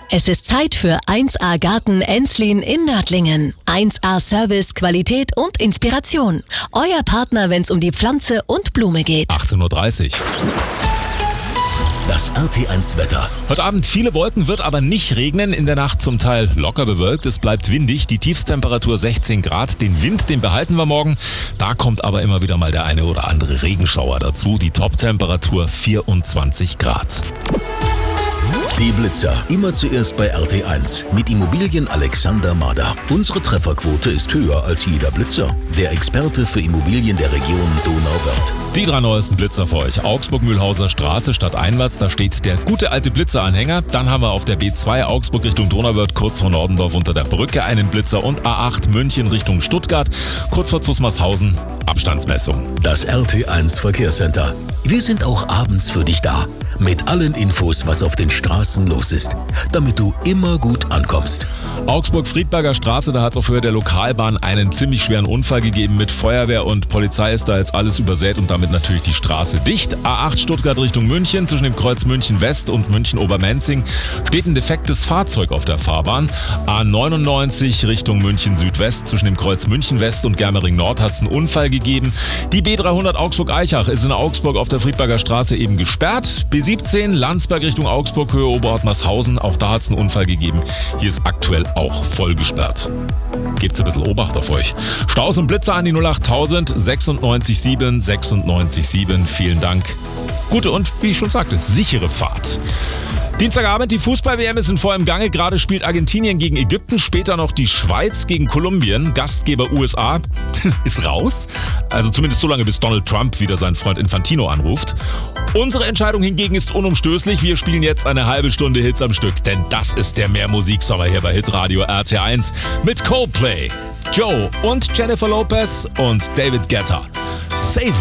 Es ist Zeit für 1A Garten Enslin in Nördlingen. 1A Service, Qualität und Inspiration. Euer Partner, wenn es um die Pflanze und Blume geht. 18:30 Uhr. Das RT1 Wetter. Heute Abend viele Wolken, wird aber nicht regnen. In der Nacht zum Teil locker bewölkt. Es bleibt windig. Die Tiefstemperatur 16 Grad. Den Wind, den behalten wir morgen. Da kommt aber immer wieder mal der eine oder andere Regenschauer dazu. Die Toptemperatur 24 Grad. Die Blitzer. Immer zuerst bei RT1 mit Immobilien Alexander Mader. Unsere Trefferquote ist höher als jeder Blitzer. Der Experte für Immobilien der Region Donauwörth. Die 3 neuesten Blitzer für euch. Augsburg-Mühlhauser Straße stadteinwärts. Da steht der gute alte Blitzeranhänger. Dann haben wir auf der B2 Augsburg Richtung Donauwörth kurz vor Nordendorf unter der Brücke einen Blitzer. Und A8 München Richtung Stuttgart. Kurz vor Zusmarshausen. Abstandsmessung. Das RT1 Verkehrscenter. Wir sind auch abends für dich da. Mit allen Infos, was auf den Straßen los ist, damit du immer gut ankommst. Augsburg-Friedberger Straße, da hat es auf Höhe der Lokalbahn einen ziemlich schweren Unfall gegeben. Mit Feuerwehr und Polizei ist da jetzt alles übersät und damit natürlich die Straße dicht. A8 Stuttgart Richtung München, zwischen dem Kreuz München West und München Obermenzing steht ein defektes Fahrzeug auf der Fahrbahn. A99 Richtung München Südwest, zwischen dem Kreuz München West und Germering Nord hat es einen Unfall gegeben. Die B300 Augsburg-Eichach ist in Augsburg auf der Friedberger Straße eben gesperrt. B17 Landsberg Richtung Augsburg, Höhe Oberhartmarshausen, auch da hat es einen Unfall gegeben. Hier ist aktuell auch voll gesperrt. Gebt's ein bisschen Obacht auf euch. Staus und Blitzer an die 08000 96 7 96 7. Vielen Dank. Gute und, wie ich schon sagte, sichere Fahrt. Dienstagabend, die Fußball-WM ist in vollem Gange. Gerade spielt Argentinien gegen Ägypten, später noch die Schweiz gegen Kolumbien. Gastgeber USA ist raus. Also zumindest so lange, bis Donald Trump wieder seinen Freund Infantino anruft. Unsere Entscheidung hingegen ist unumstößlich. Wir spielen jetzt eine halbe Stunde Hits am Stück, denn das ist der Mehrmusiksommer hier bei Hitradio RT1 mit Coldplay, Joe und Jennifer Lopez und David Guetta. Save